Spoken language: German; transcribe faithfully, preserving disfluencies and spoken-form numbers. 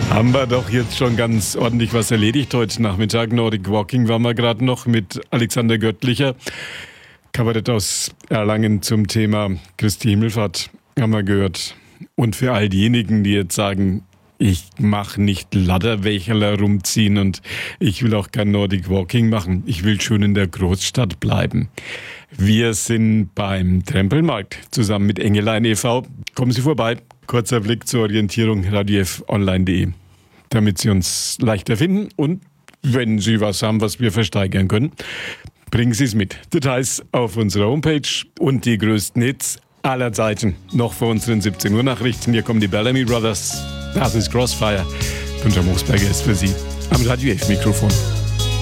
Haben wir doch jetzt schon ganz ordentlich was erledigt heute Nachmittag. Nordic Walking waren wir gerade noch mit Alexander Göttlicher. Kabarett aus Erlangen zum Thema Christi Himmelfahrt haben wir gehört. Und für all diejenigen, die jetzt sagen, ich mache nicht Ladderwächerler rumziehen und ich will auch kein Nordic Walking machen. Ich will schon in der Großstadt bleiben. Wir sind beim Trempelmarkt zusammen mit Engelein e V Kommen Sie vorbei. Kurzer Blick zur Orientierung radio f online punkt de, damit Sie uns leichter finden. Und wenn Sie was haben, was wir versteigern können, bringen Sie es mit. Details auf unserer Homepage und die größten Hits aller Zeiten. Noch vor unseren siebzehn Uhr Nachrichten. Hier kommen die Bellamy Brothers. Das ist Crossfire. Günther Moosberger ist für Sie am Radio F Mikrofon.